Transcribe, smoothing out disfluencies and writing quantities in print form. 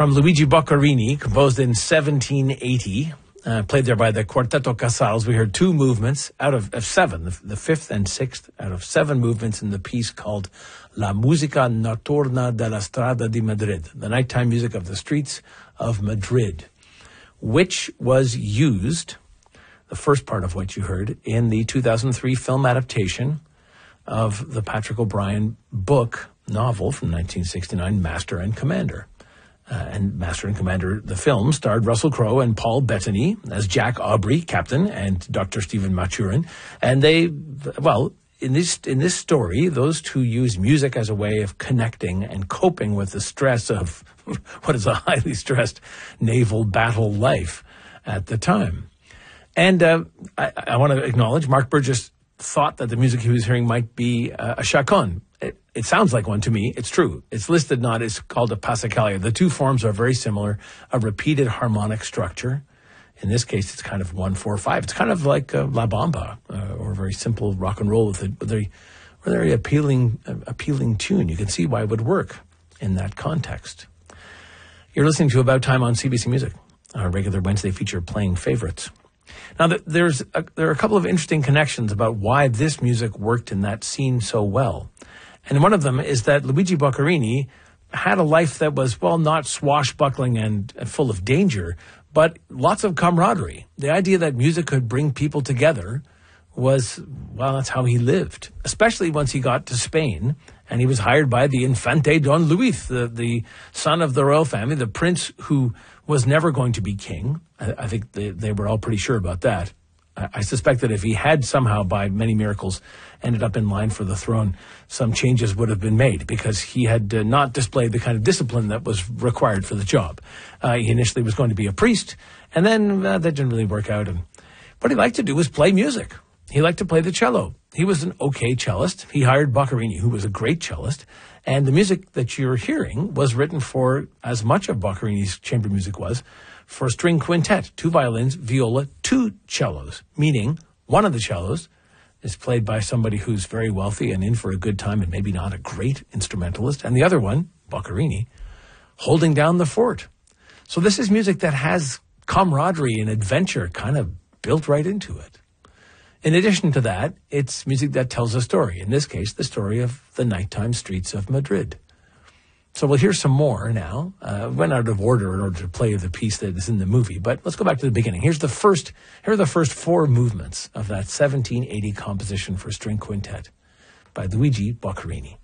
from Luigi Boccherini, composed in 1780, played there by the Quartetto Casals. We heard two movements out of seven, the fifth and sixth out of seven movements in the piece called La Musica Notturna della Strada di Madrid, the nighttime music of the streets of Madrid, which was used, the first part of what you heard, in the 2003 film adaptation of the Patrick O'Brian novel from 1969, Master and Commander. And Master and Commander, the film, starred Russell Crowe and Paul Bettany as Jack Aubrey, captain, and Dr. Stephen Maturin. And in this story, those two use music as a way of connecting and coping with the stress of what is a highly stressed naval battle life at the time. And I want to acknowledge Mark Burgess thought that the music he was hearing might be a chaconne. It sounds like one to me. It's true. It's listed not. It's called a passacaglia. The two forms are very similar. A repeated harmonic structure. In this case, it's kind of 1-4-5. It's kind of like La Bamba, or a very simple rock and roll with a very appealing tune. You can see why it would work in that context. You're listening to About Time on CBC Music, our regular Wednesday feature, Playing Favorites. Now, there are a couple of interesting connections about why this music worked in that scene so well. And one of them is that Luigi Boccherini had a life that was, well, not swashbuckling and full of danger, but lots of camaraderie. The idea that music could bring people together was, well, that's how he lived, especially once he got to Spain and he was hired by the Infante Don Luis, the son of the royal family, the prince who was never going to be king. I think they were all pretty sure about that. I suspect that if he had somehow, by many miracles, ended up in line for the throne, some changes would have been made because he had not displayed the kind of discipline that was required for the job. He initially was going to be a priest, and then that didn't really work out. And what he liked to do was play music. He liked to play the cello. He was an okay cellist. He hired Boccherini, who was a great cellist, and the music that you're hearing was written for, as much of Boccherini's chamber music was, for a string quintet, 2 violins, viola, 2 cellos, meaning one of the cellos is played by somebody who's very wealthy and in for a good time and maybe not a great instrumentalist, and the other one, Boccherini, holding down the fort. So this is music that has camaraderie and adventure kind of built right into it. In addition to that, it's music that tells a story, in this case, the story of the nighttime streets of Madrid. So we'll hear some more now. Went out of order in order to play the piece that is in the movie, but let's go back to the beginning. Here are the first 4 movements of that 1780 composition for string quintet by Luigi Boccherini.